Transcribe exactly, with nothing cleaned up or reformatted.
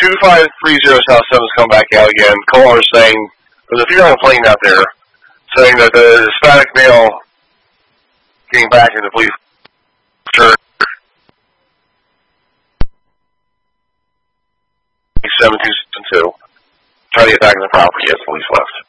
two five three zero South seven's come back out again. Caller is saying, there's a female plane out there, saying that the Hispanic male getting back into police church seven two two, trying to get back in the property as police left.